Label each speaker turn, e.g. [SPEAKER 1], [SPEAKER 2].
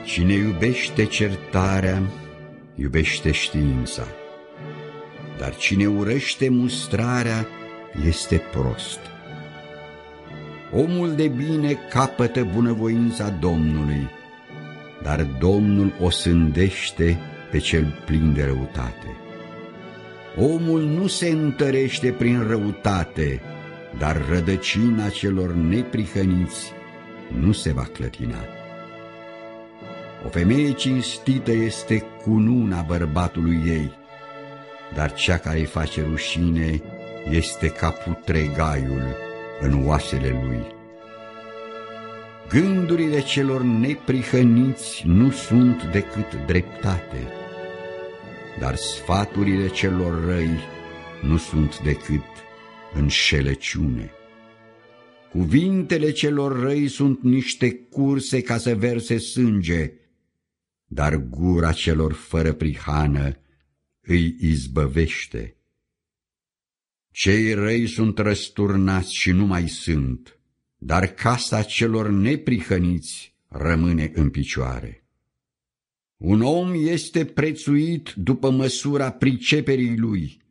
[SPEAKER 1] Cine iubește certarea, iubește știința, dar cine urăște mustrarea este prost. Omul de bine capătă bunăvoința Domnului, dar Domnul o sândește pe cel plin de răutate. Omul nu se întărește prin răutate, dar rădăcina celor neprihăniți nu se va clătina. O femeie cinstită este cununa bărbatului ei, dar cea care îi face rușine este ca putregaiul în oasele lui. Gândurile celor neprihăniți nu sunt decât dreptate, dar sfaturile celor răi nu sunt decât înșelăciune. Cuvintele celor răi sunt niște curse ca să verse sânge, dar gura celor fără prihană îi izbăvește. Cei răi sunt răsturnați și nu mai sunt, dar casa celor neprihăniți rămâne în picioare. Un om este prețuit după măsura priceperii lui,